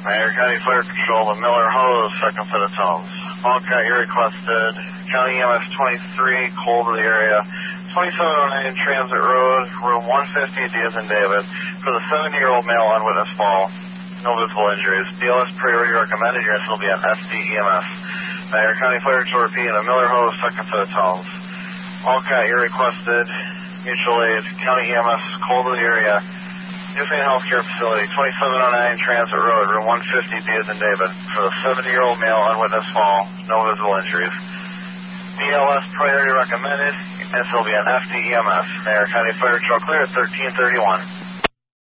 Mayor County Fire Control, the Miller Hose, second set of tones. Wildcat, you requested County EMS 23, cold to the area. 2709 Transit Road, room 150, Diaz and David, for the 70-year-old male on witness fall. No visible injuries. BLS priority recommended. Your will be on FDEMS. Mayor County Fire Control, repeating the Miller Hose, second set of tones. Wildcat, you requested mutual aid. County EMS, cold to the area. Newfane Healthcare Facility, 2709 Transit Road, room 150, Diaz and David, for the 70-year-old male on witness fall. No visible injuries. BLS priority recommended. This will be on FDEMS. Mayor County Fire Control clear at 1331.